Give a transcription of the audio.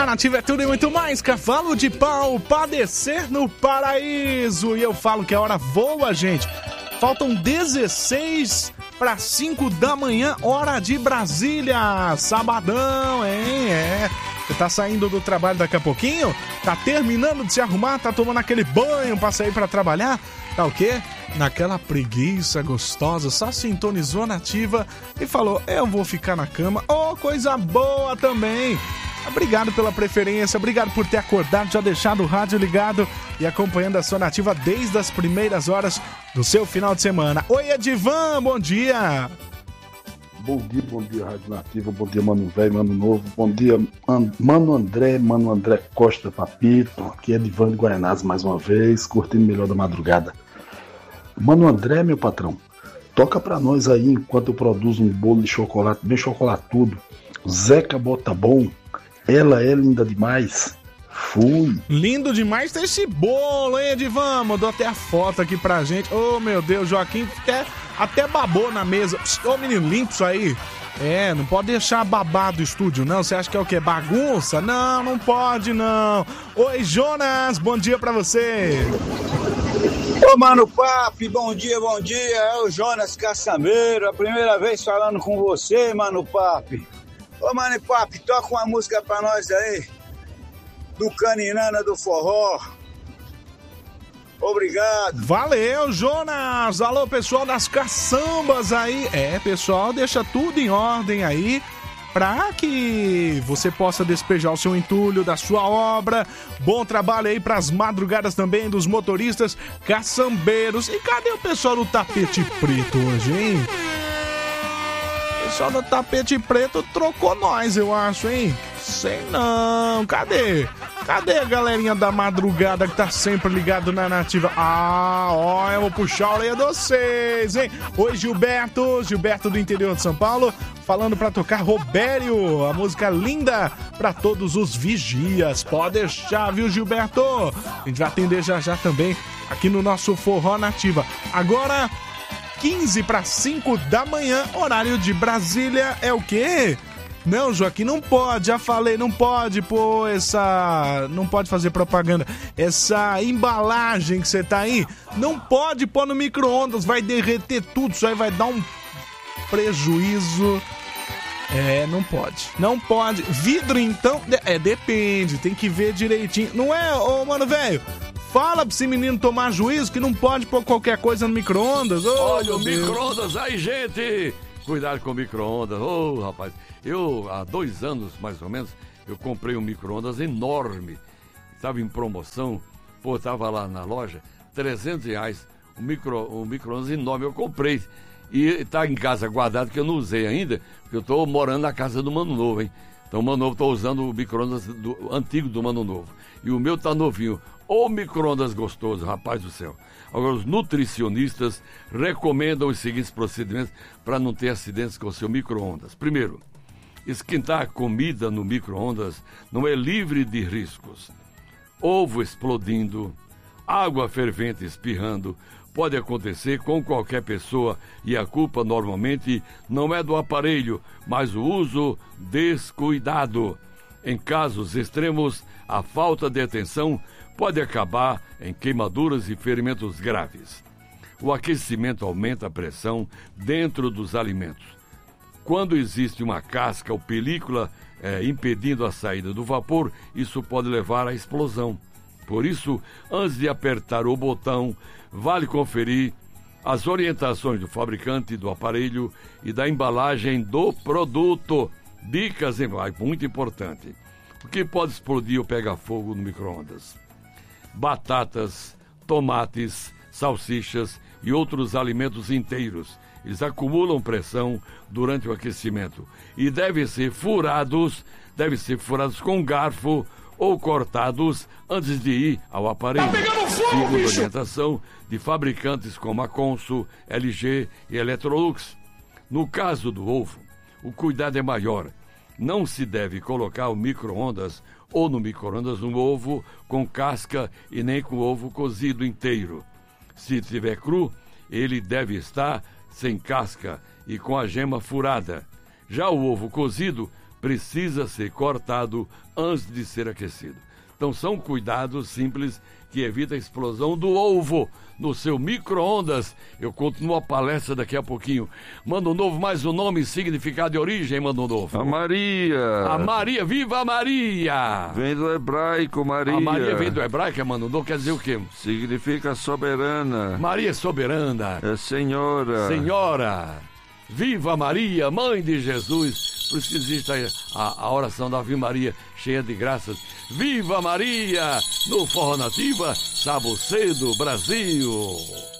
Na Nativa é tudo e muito mais. Cavalo de pau, padecer no paraíso. E eu falo que a hora voa, gente. Faltam 16 para 5 da manhã, hora de Brasília. Sabadão, hein? Você tá saindo do trabalho daqui a pouquinho? Tá terminando de se arrumar? Tá tomando aquele banho pra sair pra trabalhar? Tá o quê? Naquela preguiça gostosa, só sintonizou a Nativa e falou, eu vou ficar na cama. Oh, coisa boa também! Obrigado pela preferência, obrigado por ter acordado, já deixado o rádio ligado e acompanhando a sua Nativa desde as primeiras horas do seu final de semana. Oi, Edivan, bom dia! Bom dia, Rádio Nativa, bom dia, Mano Velho, Mano Novo, bom dia, Mano André Costa Papito, aqui é Edivan de Guaianazes mais uma vez, curtindo o melhor da madrugada. Mano André, meu patrão, toca pra nós aí enquanto eu produzo um bolo de chocolate, bem chocolatudo, Zeca Bota Bom, ela é linda demais. Fui. Lindo demais ter esse bolo, hein, Edivan? Mandou até a foto aqui pra gente. Oh, meu Deus, Joaquim até babou na mesa. Ô, menino, limpo isso aí. Não pode deixar babado o estúdio, não. Você acha que é o quê? Bagunça? Não pode, não. Oi, Jonas, bom dia pra você. Ô, Mano Papi, bom dia. É o Jonas Caçameiro, a primeira vez falando com você, Mano Papi. Ô, Mano Papi, toca uma música pra nós aí, do Caninana do Forró. Obrigado. Valeu, Jonas. Alô, pessoal das caçambas aí. Pessoal, deixa tudo em ordem aí pra que você possa despejar o seu entulho da sua obra. Bom trabalho aí pras madrugadas também dos motoristas caçambeiros. E cadê o pessoal do tapete preto hoje, hein? O pessoal do tapete preto trocou nós, eu acho, hein? Sei não. Cadê a galerinha da madrugada que tá sempre ligado na Nativa? Eu vou puxar a orelha de vocês, hein? Oi, Gilberto do interior de São Paulo, falando pra tocar Robério, a música linda pra todos os vigias. Pode deixar, viu, Gilberto? A gente vai atender já também aqui no nosso Forró Nativa. Agora, 15 para 5 da manhã, horário de Brasília, é o quê? Não, Joaquim, não pode, já falei, não pode pôr não pode fazer propaganda, essa embalagem que você tá aí, não pode pôr no micro-ondas, vai derreter tudo, isso aí vai dar um prejuízo. Não pode. Vidro, então, depende, tem que ver direitinho, não é, ô, mano, velho? Fala pra esse menino tomar juízo que não pode pôr qualquer coisa no micro-ondas. Olha o micro-ondas aí, gente! Cuidado com o micro-ondas. Rapaz, eu há 2 anos, mais ou menos, eu comprei um micro-ondas enorme. Estava em promoção, tava lá na loja, R$300, um micro-ondas enorme. Eu comprei e tá em casa guardado, que eu não usei ainda, porque eu tô morando na casa do Mano Novo, hein? Então o Mano Novo tá usando o micro-ondas antigo do Mano Novo. E o meu tá novinho. Ô micro-ondas gostoso, rapaz do céu. Agora, os nutricionistas recomendam os seguintes procedimentos para não ter acidentes com o seu micro-ondas. Primeiro, esquentar a comida no micro-ondas não é livre de riscos. Ovo explodindo, água fervente espirrando, pode acontecer com qualquer pessoa e a culpa normalmente não é do aparelho, mas o uso descuidado. Em casos extremos, a falta de atenção pode acabar em queimaduras e ferimentos graves. O aquecimento aumenta a pressão dentro dos alimentos. Quando existe uma casca ou película impedindo a saída do vapor, isso pode levar à explosão. Por isso, antes de apertar o botão, vale conferir as orientações do fabricante do aparelho e da embalagem do produto. Dicas, muito importante. O que pode explodir ou pegar fogo no micro-ondas? Batatas, tomates, salsichas e outros alimentos inteiros. Eles acumulam pressão durante o aquecimento e devem ser furados com garfo ou cortados antes de ir ao aparelho. Segundo a orientação de fabricantes como a Consul, LG e Electrolux. No caso do ovo, o cuidado é maior. Não se deve colocar o micro-ondas ou no micro-ondas um ovo com casca e nem com ovo cozido inteiro. Se estiver cru, ele deve estar sem casca e com a gema furada. Já o ovo cozido precisa ser cortado antes de ser aquecido. Então são cuidados simples que evitam a explosão do ovo no seu micro-ondas. Eu continuo a palestra daqui a pouquinho. Mano Novo, mais um nome, significado e origem, Mano Novo. A Maria. A Maria, viva a Maria! Vem do hebraico, Maria. A Maria vem do hebraico, Mano Novo, quer dizer o quê? Significa soberana. Maria é soberana. É senhora. Senhora. Viva Maria, Mãe de Jesus. Por isso que existe a oração da Ave Maria, cheia de graças. Viva Maria, no Forró Nativa, Sábado Cedo, Brasil.